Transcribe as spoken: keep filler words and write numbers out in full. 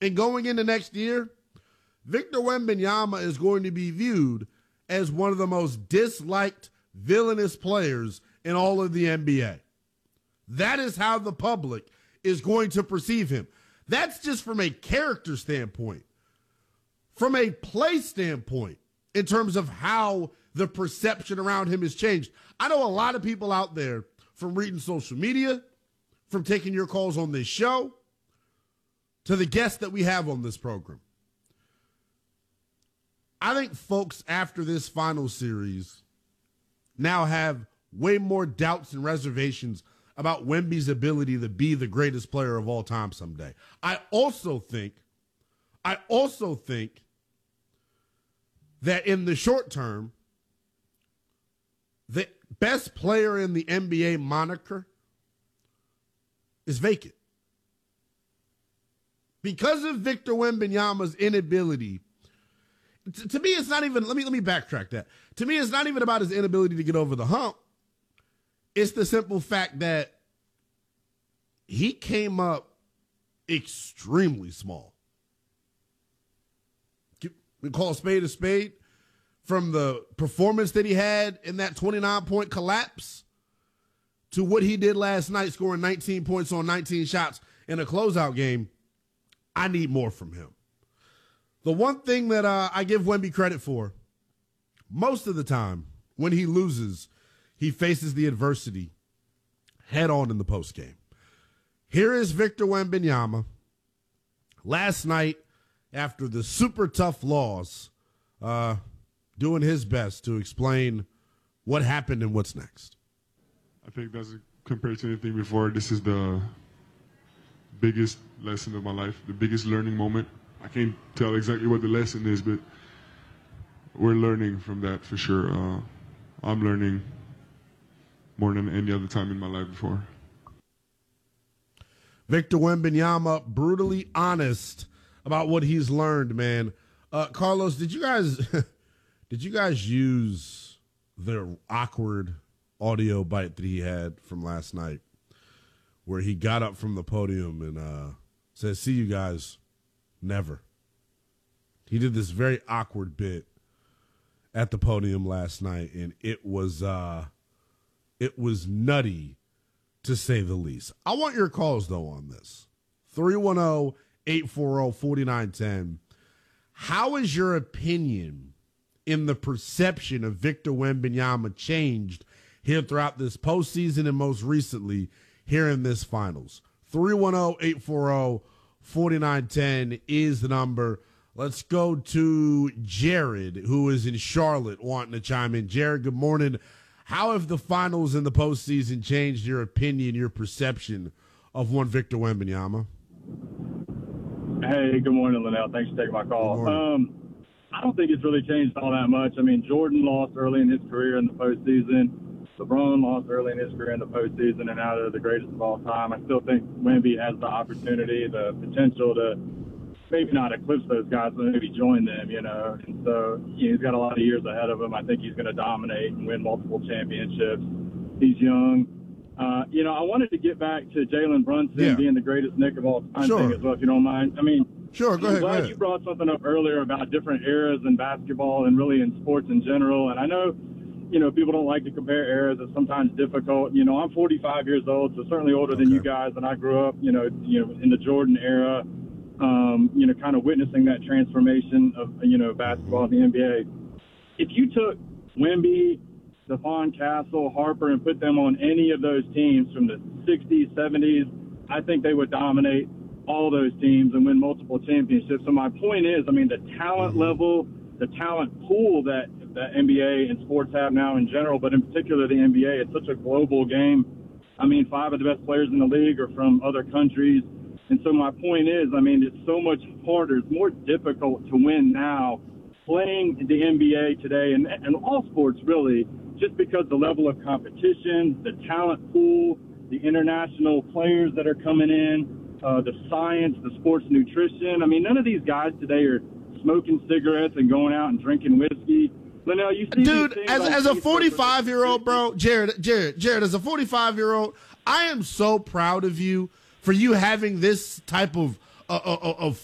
And going into next year, Victor Wembanyama is going to be viewed as one of the most disliked, villainous players in all of the N B A. That is how the public is going to perceive him. That's just from a character standpoint. From a play standpoint, in terms of how the perception around him has changed. I know a lot of people out there, from reading social media, from taking your calls on this show, to the guests that we have on this program. I think folks after this final series now have way more doubts and reservations about Wemby's ability to be the greatest player of all time someday. I also think, I also think that in the short term, the best player in the N B A moniker is vacant. Because of Victor Wembanyama's inability, t- to me, it's not even, let me, let me backtrack that. To me, it's not even about his inability to get over the hump. It's the simple fact that he came up extremely small. We call a spade a spade. From the performance that he had in that twenty-nine point collapse to what he did last night, scoring nineteen points on nineteen shots in a closeout game, I need more from him. The one thing that uh, I give Wemby credit for, most of the time when he loses, he faces the adversity head on in the postgame. Here is Victor Wembanyama last night after the super tough loss, uh, doing his best to explain what happened and what's next. I think that's compared to anything before. This is the biggest lesson of my life, the biggest learning moment. I can't tell exactly what the lesson is, but we're learning from that for sure. Uh, I'm learning more than any other time in my life before. Victor Wembanyama, brutally honest about what he's learned, man. Uh, Carlos, did you guys did you guys use the awkward audio bite that he had from last night, where he got up from the podium and uh, said, "See you guys never"? He did this very awkward bit at the podium last night, and it was uh, it was nutty, to say the least. I want your calls, though, on this. three one zero, eight four zero, four nine one zero. How has your opinion in the perception of Victor Wembanyama changed here throughout this postseason and most recently here in this finals? three one zero, eight four zero, four nine one zero is the number. Let's go to Jared, who is in Charlotte, wanting to chime in. Jared, good morning. How have the finals and the postseason changed your opinion, your perception of one Victor Wembanyama? Hey, good morning, Linnell. Thanks for taking my call. Um, I don't think it's really changed all that much. I mean, Jordan lost early in his career in the postseason. LeBron lost early in his career in the postseason, and now they're the greatest of all time. I still think Wemby has the opportunity, the potential to maybe not eclipse those guys, but maybe join them, you know. And so you know, he's got a lot of years ahead of him. I think he's going to dominate and win multiple championships. He's young. Uh, you know, I wanted to get back to Jalen Brunson yeah. being the greatest Knick of all time sure. thing as well, if you don't mind. I mean, sure, go I'm ahead. glad go ahead. you brought something up earlier about different eras in basketball and really in sports in general. And I know, you know, people don't like to compare eras. It's sometimes difficult. You know, I'm forty-five years old, so certainly older okay. than you guys. And I grew up, you know, you know, in the Jordan era, um, you know, kind of witnessing that transformation of, you know, basketball in the N B A. If you took Wemby, Stephon Castle, Harper, and put them on any of those teams from the sixties, seventies, I think they would dominate all those teams and win multiple championships. So my point is, I mean, the talent level, the talent pool that the N B A and sports have now in general, but in particular the N B A, it's such a global game. I mean, five of the best players in the league are from other countries. And so my point is, I mean, it's so much harder. It's more difficult to win now playing the N B A today and, and all sports really, just because the level of competition, the talent pool, the international players that are coming in, uh, the science, the sports nutrition. I mean, none of these guys today are smoking cigarettes and going out and drinking whiskey. Linnell, you see Dude, as, as a forty-five-year-old, bro, Jared, Jared, Jared, as a forty-five-year-old, I am so proud of you for you having this type of, uh, of